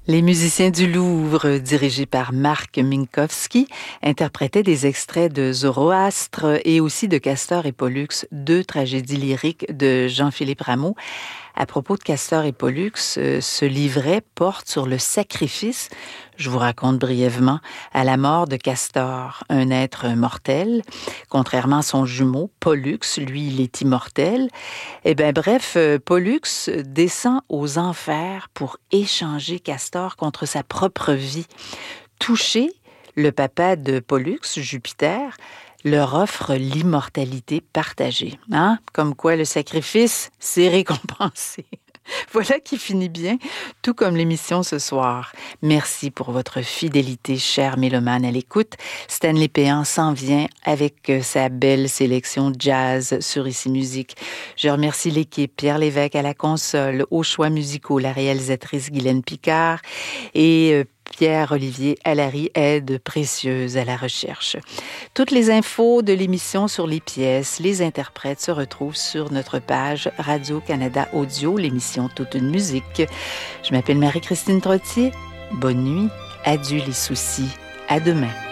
Les musiciens du Louvre, dirigés par Marc Minkowski, interprétaient des extraits de Zoroastre et aussi de Castor et Pollux, deux tragédies lyriques de Jean-Philippe Rameau. À propos de Castor et Pollux, ce livret porte sur le sacrifice, je vous raconte brièvement, à la mort de Castor, un être mortel. Contrairement à son jumeau, Pollux, lui, il est immortel. Bref, Pollux descend aux enfers pour échanger Castor contre sa propre vie. Touché, le papa de Pollux, Jupiter, leur offre l'immortalité partagée. Hein? Comme quoi le sacrifice, c'est récompensé. Voilà qui finit bien, tout comme l'émission ce soir. Merci pour votre fidélité, chers mélomanes à l'écoute. Stanley Péan s'en vient avec sa belle sélection jazz sur Ici Musique. Je remercie l'équipe, Pierre Lévesque à la console, aux choix musicaux, la réalisatrice Guylaine Picard et Pierre-Olivier Allary, aide précieuse à la recherche. Toutes les infos de l'émission sur les pièces, les interprètes se retrouvent sur notre page Radio-Canada Audio, l'émission Toute une musique. Je m'appelle Marie-Christine Trottier. Bonne nuit. Adieu les soucis. À demain.